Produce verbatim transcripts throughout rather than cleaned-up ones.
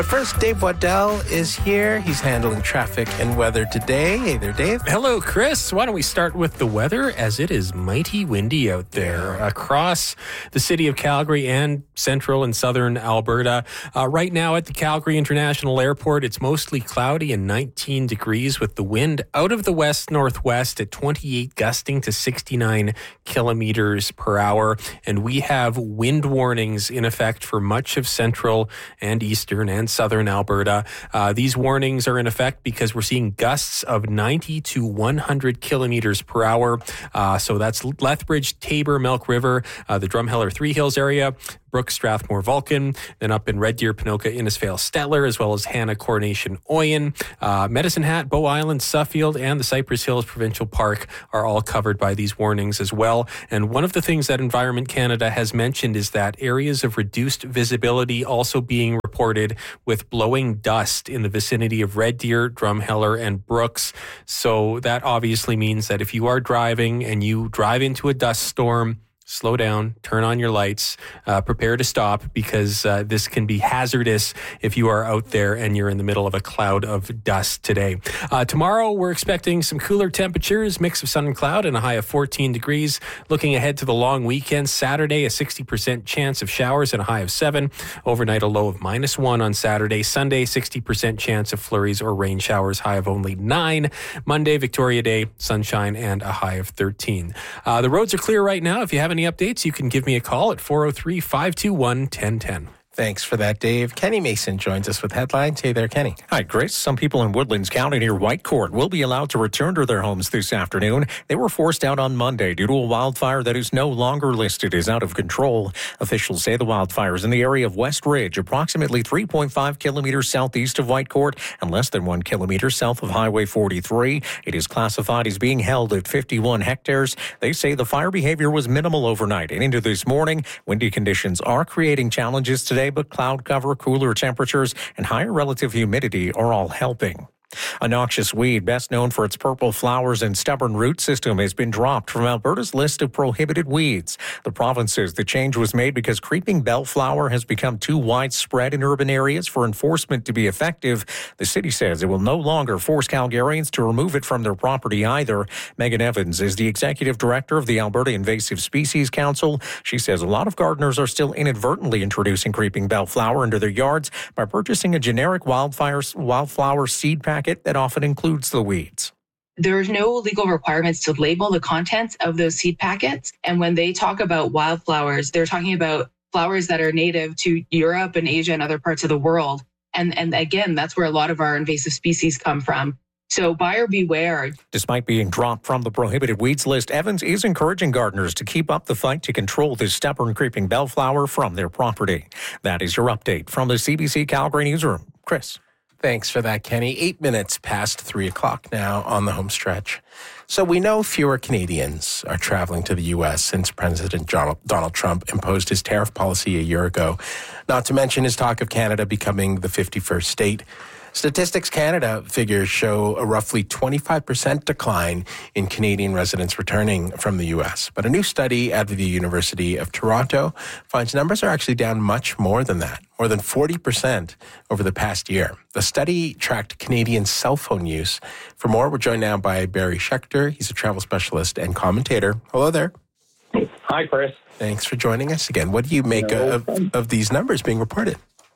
But first, Dave Waddell is here. He's handling traffic and weather today. Hey there, Dave. Hello, Chris. Why don't we start with the weather, as it is mighty windy out there across the city of Calgary and central and southern Alberta. Uh, right now at the Calgary International Airport, it's mostly cloudy and nineteen degrees with the wind out of the west-northwest at twenty-eight, gusting to sixty-nine kilometers per hour. And we have wind warnings in effect for much of central and eastern and southern Alberta. Uh, these warnings are in effect because we're seeing gusts of ninety to one hundred kilometers per hour. Uh, so that's Lethbridge, Tabor, Milk River, uh, the Drumheller Three Hills area, Brooks, Strathmore, Vulcan, then up in Red Deer, Ponoka, Innisfail, Stettler, as well as Hannah, Coronation, Oyen, uh, Medicine Hat, Bow Island, Suffield, and the Cypress Hills Provincial Park are all covered by these warnings as well. And one of the things that Environment Canada has mentioned is that areas of reduced visibility also being reported with blowing dust in the vicinity of Red Deer, Drumheller, and Brooks. So that obviously means that if you are driving and you drive into a dust storm, slow down, turn on your lights, uh, prepare to stop, because uh, this can be hazardous if you are out there and you're in the middle of a cloud of dust today. Uh, tomorrow, we're expecting some cooler temperatures, mix of sun and cloud, and a high of fourteen degrees. Looking ahead to the long weekend, Saturday, a sixty percent chance of showers and a high of seven. Overnight, a low of minus one on Saturday. Sunday, sixty percent chance of flurries or rain showers, high of only nine. Monday, Victoria Day, sunshine and a high of thirteen. Uh, the roads are clear right now. If you have any updates, you can give me a call at four oh three, five two one, one oh one oh. Thanks for that, Dave. Kenny Mason joins us with headlines. Hey there, Kenny. Hi, Chris. Some people in Woodlands County near Whitecourt will be allowed to return to their homes this afternoon. They were forced out on Monday due to a wildfire that is no longer listed as out of control. Officials say the wildfire is in the area of West Ridge, approximately three point five kilometers southeast of Whitecourt and less than one kilometer south of Highway forty-three. It is classified as being held at fifty-one hectares. They say the fire behavior was minimal overnight and into this morning. Windy conditions are creating challenges today, but cloud cover, cooler temperatures, and higher relative humidity are all helping. A noxious weed, best known for its purple flowers and stubborn root system, has been dropped from Alberta's list of prohibited weeds. The province says the change was made because creeping bellflower has become too widespread in urban areas for enforcement to be effective. The city says it will no longer force Calgarians to remove it from their property either. Megan Evans is the executive director of the Alberta Invasive Species Council. She says a lot of gardeners are still inadvertently introducing creeping bellflower into their yards by purchasing a generic wildfire, wildflower seed pack that often includes the weeds. There's no legal requirements to label the contents of those seed packets. And when they talk about wildflowers, they're talking about flowers that are native to Europe and Asia and other parts of the world. And, and again, that's where a lot of our invasive species come from. So buyer beware. Despite being dropped from the prohibited weeds list, Evans is encouraging gardeners to keep up the fight to control this stubborn creeping bellflower from their property. That is your update from the C B C Calgary Newsroom. Chris. Thanks for that, Kenny. Eight minutes past three o'clock now on the home stretch. So we know fewer Canadians are traveling to the U S since President Donald Trump imposed his tariff policy a year ago, not to mention his talk of Canada becoming the fifty-first state. Statistics Canada figures show a roughly twenty-five percent decline in Canadian residents returning from the U S. But a new study at the University of Toronto finds numbers are actually down much more than that, more than forty percent over the past year. The study tracked Canadian cell phone use. For more, we're joined now by Barry Schechter. He's a travel specialist and commentator. Hello there. Hi, Chris. Thanks for joining us again. What do you make no of, of these numbers being reported?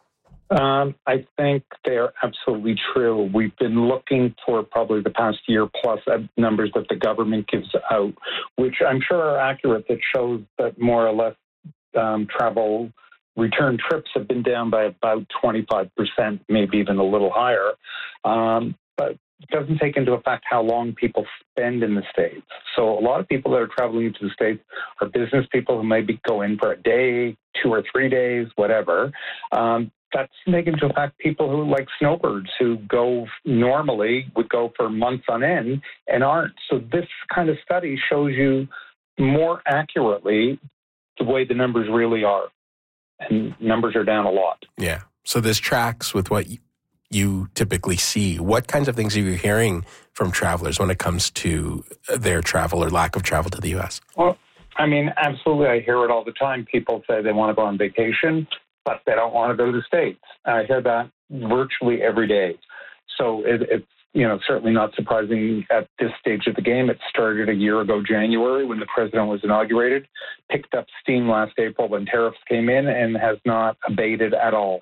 Um, I think they're absolutely true. We've been looking for probably the past year plus at numbers that the government gives out, which I'm sure are accurate, that shows that more or less um, travel return trips have been down by about twenty-five percent, maybe even a little higher. Um, but it doesn't take into effect how long people spend in the States. So a lot of people that are traveling into the States are business people who maybe go in for a day, two or three days, whatever. Um, That's taken into effect people who, like snowbirds, who go normally would go for months on end and aren't. So this kind of study shows you more accurately the way the numbers really are. And numbers are down a lot. Yeah. So this tracks with what you typically see. What kinds of things are you hearing from travelers when it comes to their travel or lack of travel to the U S? Well, I mean, absolutely. I hear it all the time. People say they want to go on vacation, but they don't want to go to the States. I hear that virtually every day. So it, it's, you know, certainly not surprising at this stage of the game. It started a year ago, January, when the president was inaugurated, picked up steam last April when tariffs came in, and has not abated at all.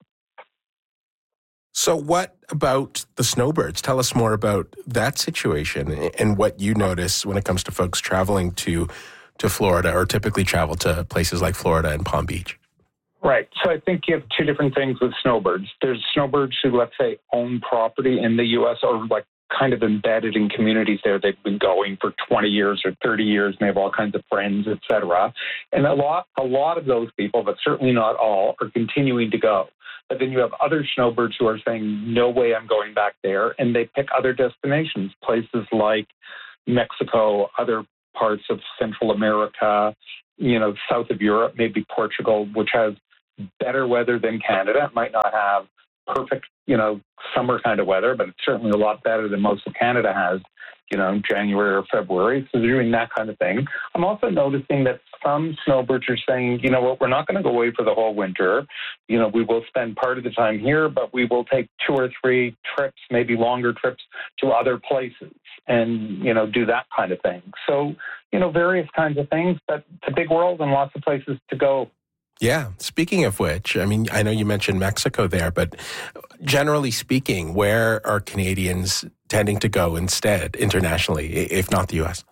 So what about the snowbirds? Tell us more about that situation and what you notice when it comes to folks traveling to to Florida, or typically travel to places like Florida and Palm Beach. Right. So I think you have two different things with snowbirds. There's snowbirds who, let's say, own property in the U S or like kind of embedded in communities there. They've been going for twenty years or thirty years, and they have all kinds of friends, et cetera. And a lot, a lot of those people, but certainly not all, are continuing to go. But then you have other snowbirds who are saying, no way I'm going back there. And they pick other destinations, places like Mexico, other parts of Central America, you know, south of Europe, maybe Portugal, which has better weather than Canada. It might not have perfect, you know, summer kind of weather, but it's certainly a lot better than most of Canada has, you know, January or February. So they're doing that kind of thing. I'm also noticing that some snowbirds are saying, you know what, we're not going to go away for the whole winter. You know, we will spend part of the time here, but we will take two or three trips, maybe longer trips to other places and, you know, do that kind of thing. So, you know, various kinds of things, but it's a big world and lots of places to go. Yeah. Speaking of which, I mean, I know you mentioned Mexico there, but generally speaking, where are Canadians tending to go instead internationally, if not the U S?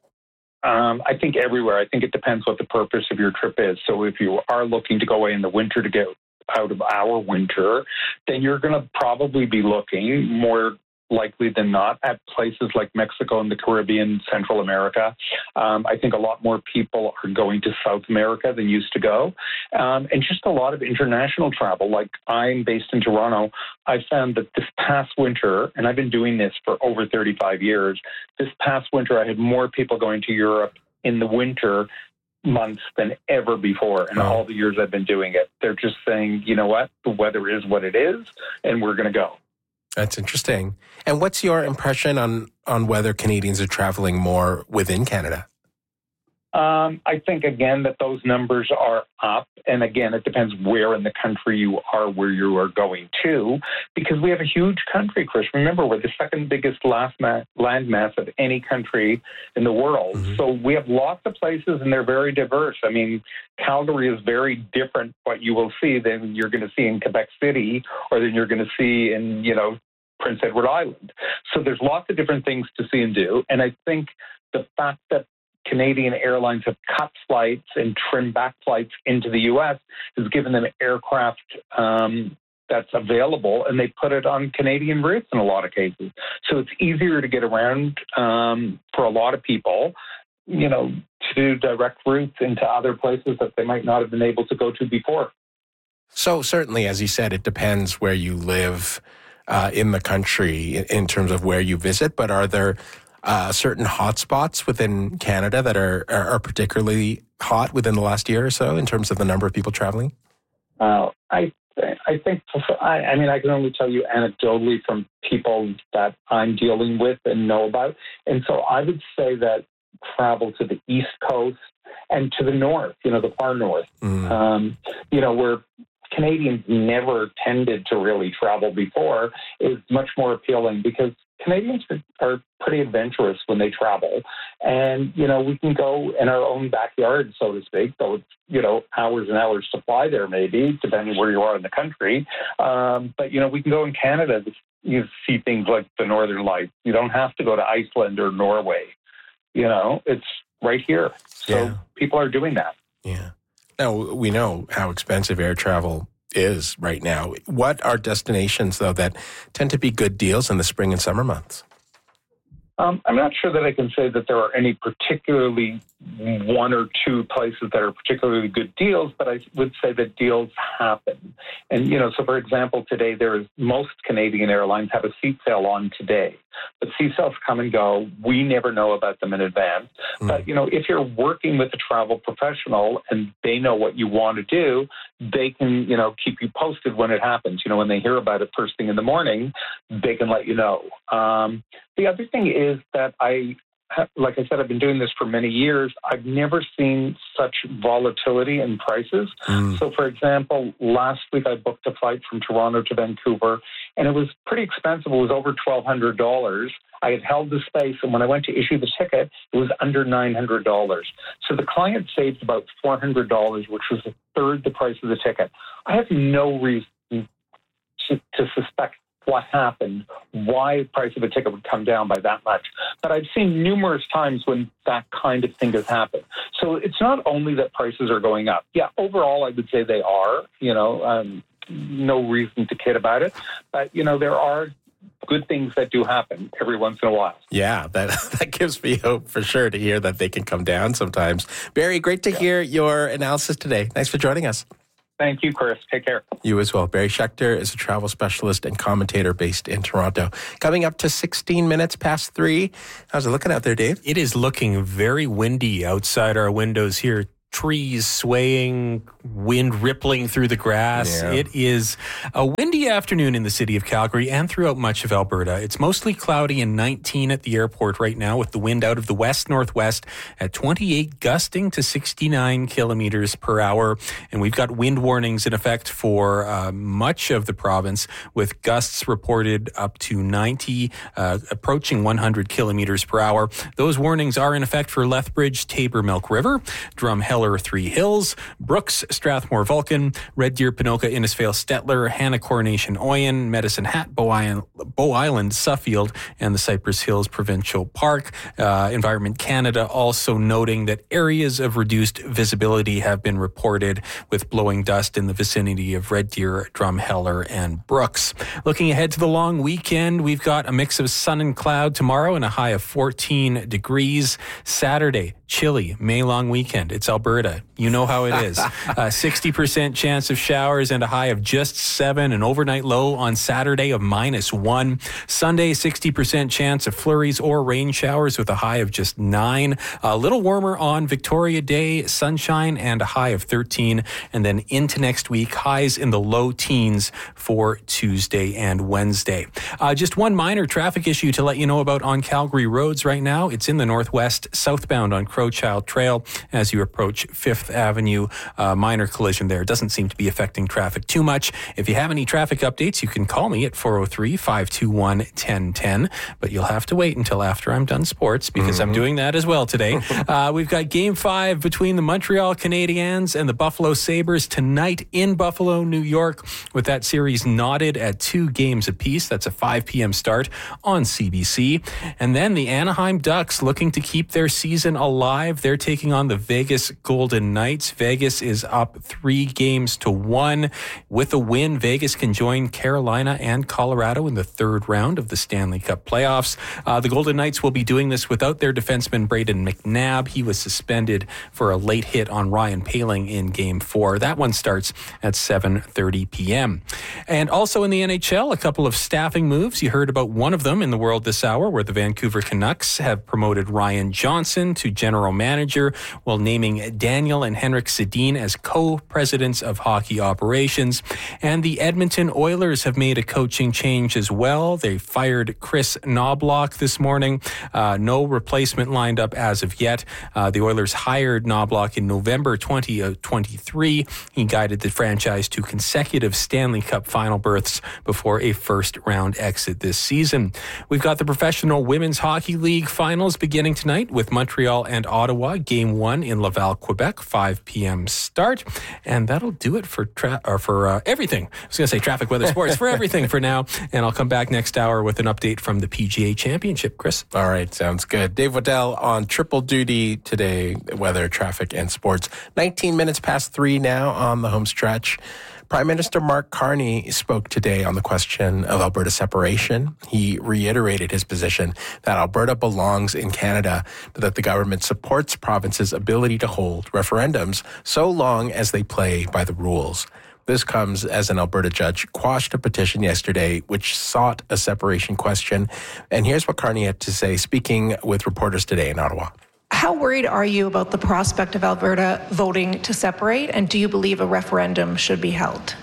Um, I think everywhere. I think it depends what the purpose of your trip is. So if you are looking to go away in the winter to get out of our winter, then you're going to probably be looking more likely than not at places like Mexico and the Caribbean, Central America. Um, I think a lot more people are going to South America than used to go. Um, and just a lot of international travel. Like, I'm based in Toronto. I found that this past winter, and I've been doing this for over thirty-five years, this past winter I had more people going to Europe in the winter months than ever before in all the years I've been doing it. They're just saying, you know what, the weather is what it is, and we're going to go. That's interesting. And what's your impression on, on whether Canadians are traveling more within Canada? Um, I think, again, that those numbers are up. And again, it depends where in the country you are, where you are going to, because we have a huge country, Chris. Remember, we're the second biggest last ma- land mass of any country in the world. Mm-hmm. So we have lots of places, and they're very diverse. I mean, Calgary is very different what you will see than you're going to see in Quebec City or than you're going to see in, you know, Prince Edward Island. So there's lots of different things to see and do. And I think the fact that Canadian airlines have cut flights and trimmed back flights into the U S has given them aircraft um, that's available, and they put it on Canadian routes in a lot of cases. So it's easier to get around um, for a lot of people, you know, to do direct routes into other places that they might not have been able to go to before. So certainly, as you said, it depends where you live uh, in the country in terms of where you visit, but are there Uh, certain hotspots within Canada that are, are are particularly hot within the last year or so in terms of the number of people traveling? Uh, I I think, I, I mean, I can only tell you anecdotally from people that I'm dealing with and know about. And so I would say that travel to the East Coast and to the north, you know, the far north, mm. um, you know, where Canadians never tended to really travel before, is much more appealing, because Canadians are pretty adventurous when they travel. And, you know, we can go in our own backyard, so to speak, though it's, you know, hours and hours to fly there maybe, depending where you are in the country. Um, but, you know, we can go in Canada to you see things like the Northern Lights. You don't have to go to Iceland or Norway. You know, it's right here. So yeah. People are doing that. Yeah. Now, we know how expensive air travel is right now. What are destinations, though, that tend to be good deals in the spring and summer months? Um, I'm not sure that I can say that there are any particularly one or two places that are particularly good deals, but I would say that deals happen. And, you know, so for example, today there is, most Canadian airlines have a seat sale on today, but seat sales come and go. We never know about them in advance. Mm. But, you know, if you're working with a travel professional and they know what you want to do, they can, you know, keep you posted when it happens. You know, when they hear about it first thing in the morning, they can let you know. Um, the other thing is that I like I said, I've been doing this for many years. I've never seen such volatility in prices. Mm. So, for example, last week I booked a flight from Toronto to Vancouver, and it was pretty expensive. It was over twelve hundred dollars. I had held the space, and when I went to issue the ticket, it was under nine hundred dollars. So the client saved about four hundred dollars, which was a third the price of the ticket. I have no reason to, to suspect what happened, why the price of a ticket would come down by that much. But I've seen numerous times when that kind of thing has happened. So it's not only that prices are going up. Yeah, overall, I would say they are, you know, um, no reason to kid about it. But, you know, there are good things that do happen every once in a while. Yeah, that that gives me hope for sure to hear that they can come down sometimes. Barry, great to yeah. hear your analysis today. Thanks for joining us. Thank you, Chris. Take care. You as well. Barry Schechter is a travel specialist and commentator based in Toronto. Coming up to sixteen minutes past three. How's it looking out there, Dave? It is looking very windy outside our windows here. Trees swaying, wind rippling through the grass. Yeah. It is a windy afternoon in the city of Calgary and throughout much of Alberta. It's mostly cloudy and nineteen at the airport right now, with the wind out of the west-northwest at twenty-eight, gusting to sixty-nine kilometers per hour. And we've got wind warnings in effect for uh, much of the province, with gusts reported up to ninety, uh, approaching one hundred kilometers per hour. Those warnings are in effect for Lethbridge, Tabor, Milk River, Drumheller, Three Hills, Brooks, Strathmore, Vulcan, Red Deer, Pinoka, Innisfail, Stettler, Hannah, Coronation, Oyen, Medicine Hat, Bow Island, Bow Island, Suffield, and the Cypress Hills Provincial Park. Uh, Environment Canada also noting that areas of reduced visibility have been reported, with blowing dust in the vicinity of Red Deer, Drumheller, and Brooks. Looking ahead to the long weekend, we've got a mix of sun and cloud tomorrow and a high of fourteen degrees. Saturday, chilly, May long weekend. It's Alberta. You know how it is. Uh, sixty percent chance of showers and a high of just seven. An overnight low on Saturday of minus one. Sunday, sixty percent chance of flurries or rain showers with a high of just nine. A little warmer on Victoria Day, sunshine and a high of thirteen. And then into next week, highs in the low teens for Tuesday and Wednesday. Uh, just one minor traffic issue to let you know about on Calgary roads right now. It's in the northwest, southbound on Crowchild Trail as you approach Fifth Avenue. Uh, minor collision there. Doesn't seem to be affecting traffic too much. If you have any traffic updates, you can call me at four oh three, five two one, one oh one oh, but you'll have to wait until after I'm done sports, because mm-hmm. I'm doing that as well today. uh, we've got game five between the Montreal Canadiens and the Buffalo Sabres tonight in Buffalo, New York, with that series knotted at two games apiece. That's a five p.m. start on C B C. And then the Anaheim Ducks, looking to keep their season alive. They're taking on the Vegas Golden Knights. Vegas is up three games to one. With a win, Vegas can join Carolina and Colorado in the third round of the Stanley Cup playoffs. Uh, the Golden Knights will be doing this without their defenseman Braden McNabb. He was suspended for a late hit on Ryan Poehling in game four. That one starts at seven thirty p.m. And also in the N H L, a couple of staffing moves. You heard about one of them in the world this hour, where the Vancouver Canucks have promoted Ryan Johnson to general manager, while naming Daniel and Henrik Sedin as co-presidents of hockey operations. And the Edmonton Oilers have made a coaching change as well. They fired Chris Knobloch this morning. Uh, no replacement lined up as of yet. Uh, the Oilers hired Knobloch in November twenty twenty-three. He guided the franchise to consecutive Stanley Cup final berths before a first-round exit this season. We've got the Professional Women's Hockey League finals beginning tonight with Montreal and Ottawa. Game one in Laval, Quebec, five p.m. start. And that'll do it for tra- or for uh, everything. I was going to say traffic, weather, sports, for everything for now. And I'll come back next hour with an update from the P G A Championship, Chris. All right, sounds good. Dave Waddell on triple duty today, weather, traffic, and sports. nineteen minutes past three now on the home stretch. Prime Minister Mark Carney spoke today on the question of Alberta separation. He reiterated his position that Alberta belongs in Canada, but that the government supports provinces' ability to hold referendums so long as they play by the rules. This comes as an Alberta judge quashed a petition yesterday which sought a separation question. And here's what Carney had to say, speaking with reporters today in Ottawa. How worried are you about the prospect of Alberta voting to separate, and do you believe a referendum should be held?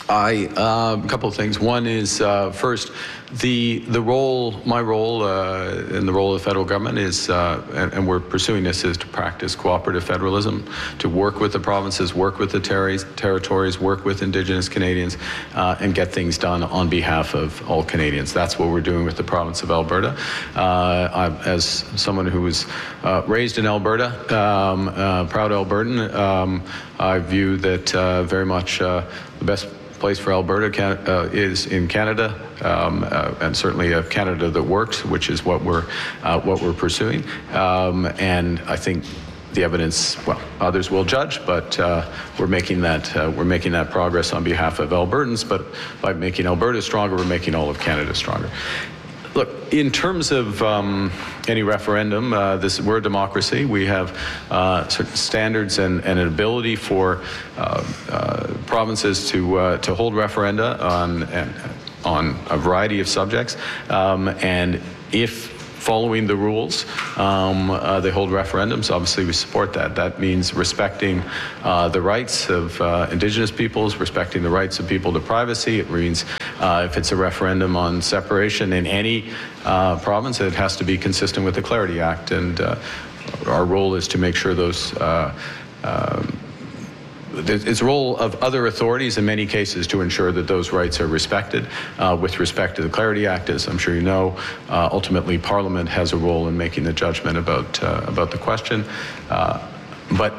I um, a couple of things. One is uh, first, the the role, my role, uh, and the role of the federal government is, uh, and, and we're pursuing this, is to practice cooperative federalism, to work with the provinces, work with the ter- territories, work with Indigenous Canadians, uh, and get things done on behalf of all Canadians. That's what we're doing with the province of Alberta. Uh, I, as someone who was uh, raised in Alberta, um, uh, proud Albertan, um, I view that uh, very much uh, the best place for Alberta can, uh, is in Canada, um, uh, and certainly a Canada that works, which is what we're uh, what we're pursuing. Um, and I think the evidence, well, others will judge, but uh, we're making that uh, we're making that progress on behalf of Albertans. But by making Alberta stronger, we're making all of Canada stronger. Look, in terms of um, any referendum, uh, this, we're a democracy. We have uh, certain standards and, and an ability for uh, uh, provinces to uh, to hold referenda on and, on a variety of subjects, um, and if following the rules, um, uh, they hold referendums. Obviously, we support that. That means respecting uh, the rights of uh, Indigenous peoples, respecting the rights of people to privacy. It means uh, if it's a referendum on separation in any uh, province, it has to be consistent with the Clarity Act. And uh, our role is to make sure those uh, uh, it's the role of other authorities in many cases to ensure that those rights are respected. Uh, with respect to the Clarity Act, as I'm sure you know, uh, ultimately Parliament has a role in making the judgment about uh, about the question. Uh, but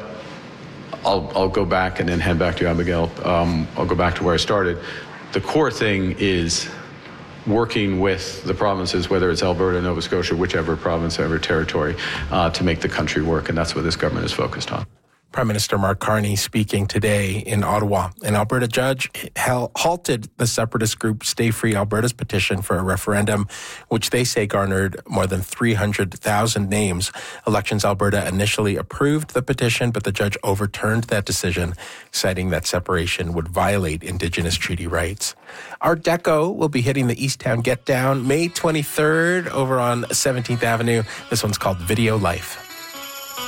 I'll I'll go back and then hand back to you, Abigail. Um, I'll go back to where I started. The core thing is working with the provinces, whether it's Alberta, Nova Scotia, whichever province, ever territory, uh, to make the country work, and that's what this government is focused on. Prime Minister Mark Carney speaking today in Ottawa. An Alberta judge hel- halted the separatist group Stay Free Alberta's petition for a referendum, which they say garnered more than three hundred thousand names. Elections Alberta initially approved the petition, but the judge overturned that decision, citing that separation would violate Indigenous treaty rights. Art Deco will be hitting the Easttown Get Down May twenty-third over on seventeenth Avenue. This one's called Video Life.